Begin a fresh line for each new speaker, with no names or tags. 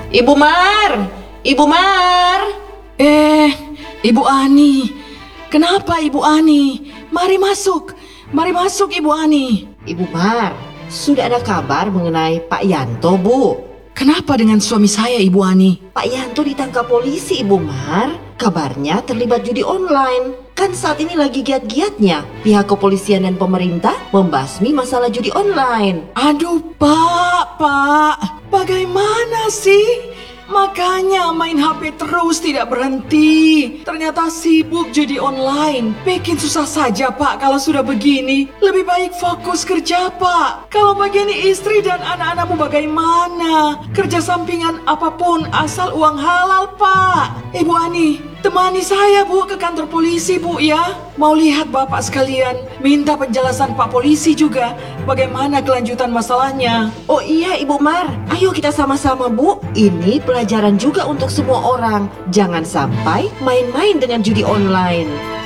Ibu Mar, Ibu Mar.
Ibu Ani. Kenapa Ibu Ani? Mari masuk Ibu Ani.
Ibu Mar, sudah ada kabar mengenai Pak Yanto, Bu.
Kenapa dengan suami saya Ibu Ani?
Pak Yanto ditangkap polisi, Ibu Mar. Kabarnya terlibat judi online. Kan saat ini lagi giat-giatnya pihak kepolisian dan pemerintah membasmi masalah judi online.
Aduh Pak, bagaimana sih? Makanya main HP terus tidak berhenti. Ternyata sibuk judi online. Bikin susah saja Pak kalau sudah begini. Lebih baik fokus kerja Pak. Kalau begini istri dan anak-anakmu bagaimana? Kerja sampingan apapun asal uang halal Pak. Ibu Ani, temani saya Bu ke kantor polisi Bu ya. Mau lihat Bapak sekalian. Minta penjelasan Pak polisi juga. Bagaimana kelanjutan masalahnya.
Oh iya Ibu Mar, ayo kita sama-sama Bu. Ini pelajaran juga untuk semua orang. Jangan sampai main-main dengan judi online.